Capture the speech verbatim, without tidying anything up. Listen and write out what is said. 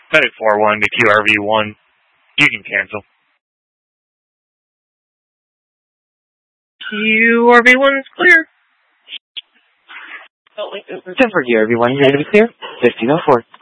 Medic four one to Q R V one. You can cancel. Q R V one is clear. ten for Q R V one, you're ready to be clear. fifteen oh four.